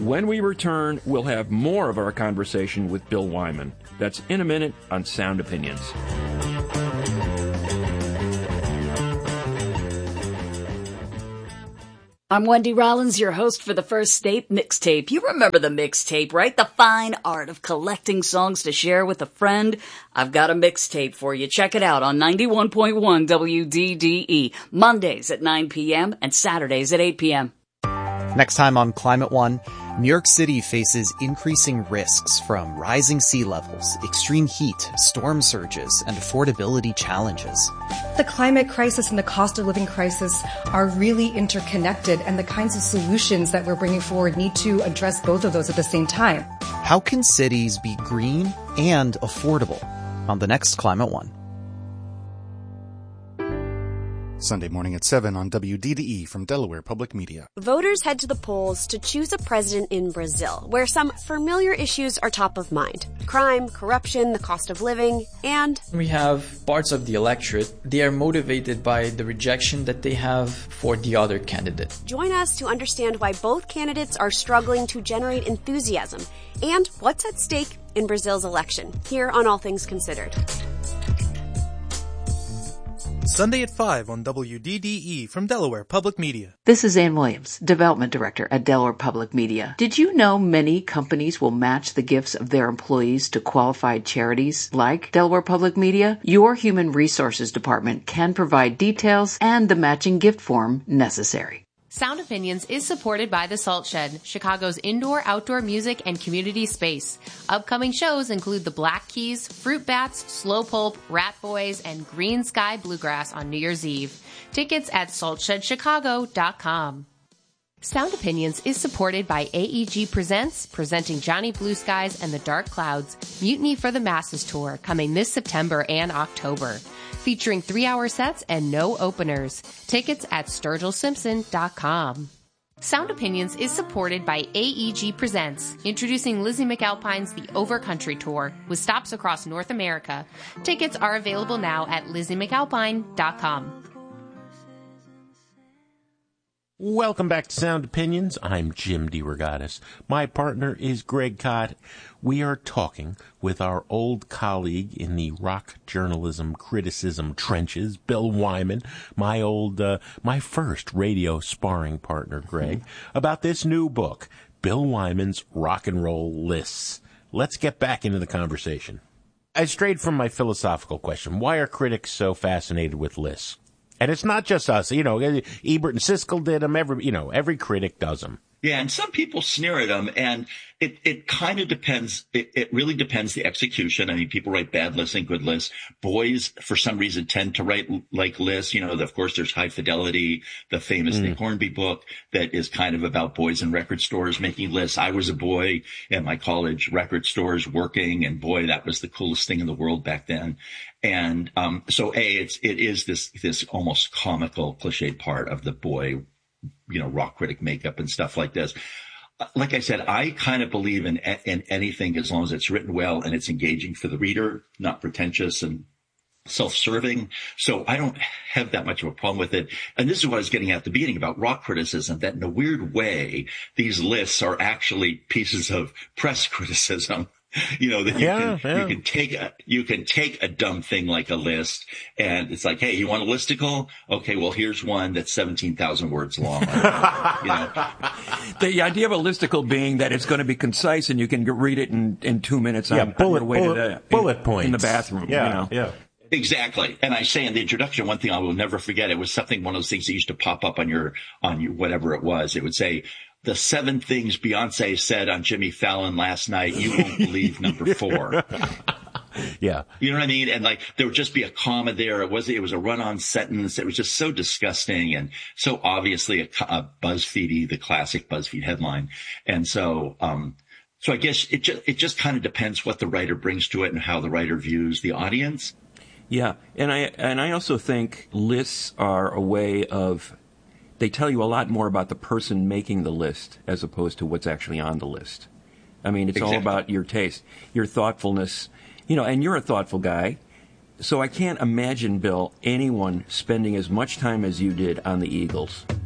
When we return, we'll have more of our conversation with Bill Wyman. That's in a minute on Sound Opinions. I'm Wendy Rollins, your host for the First State Mixtape. You remember the mixtape, right? The fine art of collecting songs to share with a friend. I've got a mixtape for you. Check it out on 91.1 WDDE, Mondays at 9 p.m. and Saturdays at 8 p.m. Next time on Climate One, New York City faces increasing risks from rising sea levels, extreme heat, storm surges, and affordability challenges. The climate crisis and the cost of living crisis are really interconnected, and the kinds of solutions that we're bringing forward need to address both of those at the same time. How can cities be green and affordable? On the next Climate One. Sunday morning at 7 on WDDE from Delaware Public Media. Voters head to the polls to choose a president in Brazil, where some familiar issues are top of mind. Crime, corruption, the cost of living, and... We have parts of the electorate. They are motivated by the rejection that they have for the other candidate. Join us to understand why both candidates are struggling to generate enthusiasm and what's at stake in Brazil's election, here on All Things Considered. Sunday at 5 on WDDE from Delaware Public Media. This is Ann Williams, Development Director at Delaware Public Media. Did you know many companies will match the gifts of their employees to qualified charities like Delaware Public Media? Your Human Resources Department can provide details and the matching gift form necessary. Sound Opinions is supported by The Salt Shed, Chicago's indoor-outdoor music and community space. Upcoming shows include the Black Keys, Fruit Bats, Slow Pulp, Rat Boys, and Green Sky Bluegrass on New Year's Eve. Tickets at saltshedchicago.com. Sound Opinions is supported by AEG Presents, presenting Johnny Blue Skies and the Dark Clouds, Mutiny for the Masses Tour, coming this September and October. Featuring 3-hour sets and no openers. Tickets at SturgillSimpson.com. Sound Opinions is supported by AEG Presents, introducing Lizzie McAlpine's The Overcountry Tour, with stops across North America. Tickets are available now at LizzieMcAlpine.com. Welcome back to Sound Opinions. I'm Jim DeRogatis. My partner is Greg Kot. We are talking with our old colleague in the rock journalism criticism trenches, Bill Wyman, my first radio sparring partner, Greg, about this new book, Bill Wyman's Rock and Roll Lists. Let's get back into the conversation. I strayed from my philosophical question. Why are critics so fascinated with lists? And it's not just us, Ebert and Siskel did them, every critic does them. Yeah, and some people sneer at them, and it kind of depends. It really depends the execution. I mean, people write bad lists and good lists. Boys, for some reason, tend to write like lists. Of course, there's High Fidelity, the famous Nick Hornby book that is kind of about boys in record stores making lists. I was a boy at my college record stores working, and boy, that was the coolest thing in the world back then. And so it is this almost comical, cliched part of the boy, rock critic makeup and stuff like this. Like I said, I kind of believe in anything as long as it's written well and it's engaging for the reader, not pretentious and self-serving. So I don't have that much of a problem with it. And this is what I was getting at the beginning about rock criticism, that in a weird way, these lists are actually pieces of press criticism. That you can take a dumb thing like a list, and it's like, hey, you want a listicle? Okay, well, here's one that's 17,000 words long. The idea of a listicle being that it's going to be concise and you can read it in 2 minutes. Bullet points in the bathroom. Yeah. Exactly. And I say in the introduction, one thing I will never forget, it was one of those things that used to pop up on your whatever it was. It would say, the 7 things Beyonce said on Jimmy Fallon last night, you won't believe number 4. Yeah. You know what I mean? And there would just be a comma there. It was a run-on sentence. It was just so disgusting and so obviously a BuzzFeedy, the classic BuzzFeed headline. And so I guess it just kind of depends what the writer brings to it and how the writer views the audience. Yeah. And I also think lists are a way of, they tell you a lot more about the person making the list as opposed to what's actually on the list. I mean, it's all about your taste, your thoughtfulness, and you're a thoughtful guy. So I can't imagine, Bill, anyone spending as much time as you did on the Eagles.